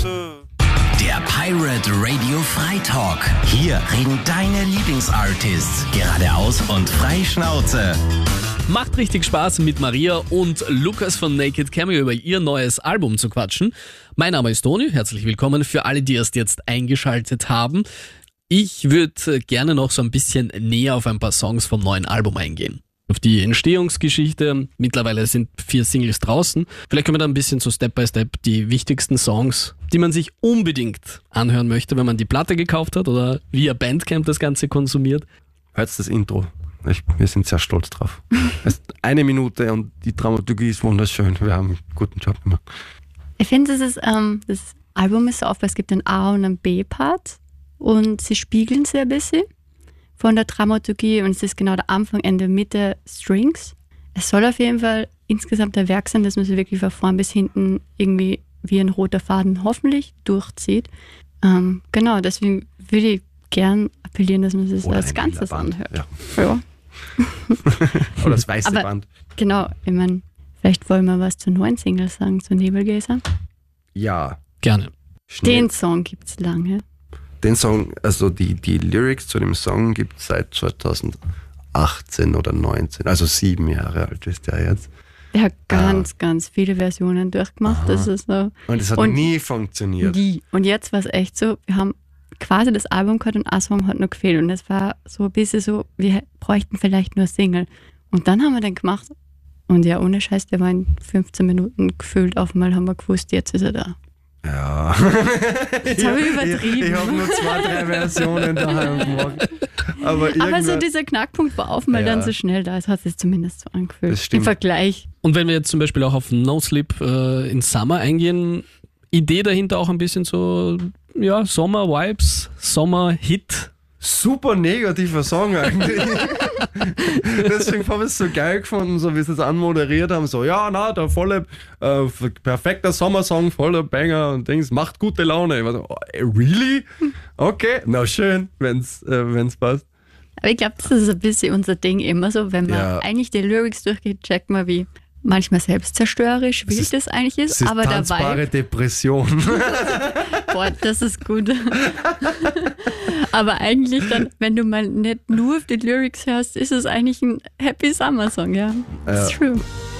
Der Pirate Radio Freitalk. Hier reden deine Lieblingsartists geradeaus und frei Schnauze. Macht richtig Spaß, mit Maria und Lukas von Naked Cameo über ihr neues Album zu quatschen. Mein Name ist Toni, herzlich willkommen für alle, die erst jetzt eingeschaltet haben. Ich würde gerne noch so ein bisschen näher auf ein paar Songs vom neuen Album eingehen. Auf die Entstehungsgeschichte. Mittlerweile sind 4 Singles draußen. Vielleicht können wir da ein bisschen so Step by Step die wichtigsten Songs, die man sich unbedingt anhören möchte, wenn man die Platte gekauft hat oder via Bandcamp das Ganze konsumiert. Hört das Intro. Wir sind sehr stolz drauf. Es ist 1 Minute und die Dramaturgie ist wunderschön. Wir haben einen guten Job gemacht. Ich finde, das Album ist so oft, es gibt einen A- und einen B-Part und sie spiegeln sich ein bisschen von der Dramaturgie und es ist genau der Anfang, Ende, Mitte Strings. Es soll auf jeden Fall insgesamt ein Werk sein, das man sich wirklich von vorn bis hinten irgendwie wie ein roter Faden hoffentlich durchzieht. Genau, deswegen würde ich gern appellieren, dass man sich das als Ganzes anhört. Ja. Oder das weiße Aber Band. Genau, ich meine, vielleicht wollen wir was zur neuen Single sagen, zu Nebelgäser. Ja. Gerne. Schnell. Den Song gibt es lange. Den Song, also die Lyrics zu dem Song gibt es seit 2018 oder 19, also 7 Jahre alt ist der jetzt. Der hat ganz viele Versionen durchgemacht. Das ist so. Und es hat nie funktioniert. Und jetzt war es echt so, wir haben quasi das Album gehört und ein Song hat noch gefehlt. Und es war so ein bisschen so, wir bräuchten vielleicht nur Single. Und dann haben wir den gemacht. Und ja, ohne Scheiß, wir waren 15 Minuten gefühlt auf einmal, haben wir gewusst, jetzt ist er da. Ja. Jetzt habe ich übertrieben. Ich habe nur 2, 3 Versionen daheim gemacht. Aber so dieser Knackpunkt war auf einmal dann so schnell da. Es hat sich zumindest so angefühlt. Das stimmt. Im Vergleich. Und wenn wir jetzt zum Beispiel auch auf No Sleep in Summer eingehen, Idee dahinter auch ein bisschen so, ja, Sommer-Vibes, Sommer-Hit. Super negativer Song eigentlich. Deswegen habe ich es so geil gefunden, so wie sie es anmoderiert haben. So, ja, der volle, perfekter Sommersong, voller Banger und Dings, macht gute Laune. Ich war so, really? Okay, na schön, wenn's passt. Aber ich glaube, das ist ein bisschen unser Ding immer so, wenn man eigentlich die Lyrics durchgeht, checkt man, wie manchmal selbstzerstörerisch wild das eigentlich ist. Aber tanzbare Depression. Boah, das ist gut. Aber eigentlich dann, wenn du mal nicht nur auf die Lyrics hörst, ist es eigentlich ein Happy Summer Song, ja. That's true.